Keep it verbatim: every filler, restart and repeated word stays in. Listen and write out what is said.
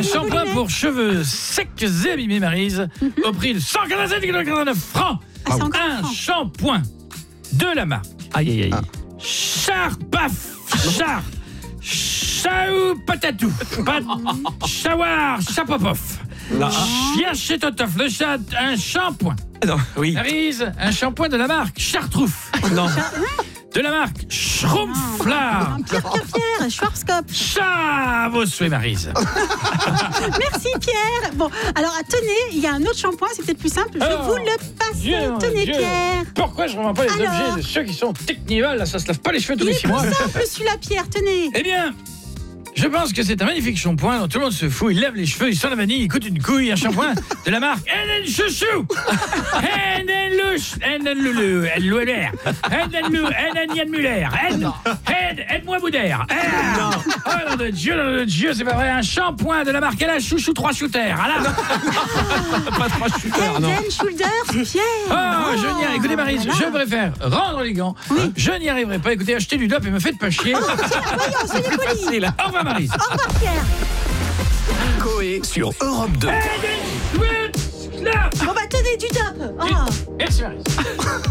Un shampoing pour cheveux secs et abîmés, Maryse, mm-hmm. au prix de cent quarante-sept virgule quatre-vingt-neuf francs. Ah, un shampoing de la marque. Aïe, aïe, aïe. Ah. Charpaf, char, chaou patatou, pat, chawar, chapopof. Chien chez Totof, le chat, un shampoing. Non, oui. Maryse, un shampoing de la marque Chartrouf. Non. De la marque Schrumpfler. Pierre, Pierre, Pierre, Schwarzkopf. Chat, vos souhaits, Maryse. Merci, Pierre. Bon, alors, tenez, il y a un autre shampoing, c'est peut-être plus simple. Je oh, vous le passe. Dieu, tenez, Dieu. Pierre. Pourquoi je ne revends pas les alors, objets de ceux qui sont technivales? Là, ça se lave pas les cheveux tous il les six mois. C'est plus simple, celui-là, Pierre, tenez. Eh bien, je pense que c'est un magnifique shampoing dont tout le monde se fout. Il lève les cheveux, il sent la vanille, il coûte une couille. Un shampoing de la marque Enen Chouchou. Enen Louch. Enen Loulou. Enen Louler. Enen Lou. Enen Yann Muller. Enen. Aide-moi Boudère. Oh nom de Dieu, nom de Dieu, c'est pas vrai. Un shampoing de la marque Enen Chouchou trois shooters. Ah là. Pas trois shooters, non. Eden Shoulders, Pierre. Oh, je n'y arrive. Écoutez, Maryse, je préfère rendre les gants. Oui. Je n'y arriverai pas. Écoutez, achetez du dope et me faites pas chier. Oh, tiens, voyons, soyez poli. Au revoir, Maryse. Au revoir, Pierre. Coé sur Europe deux. Bon, bah, tenez du top. Oh. Merci, Maryse.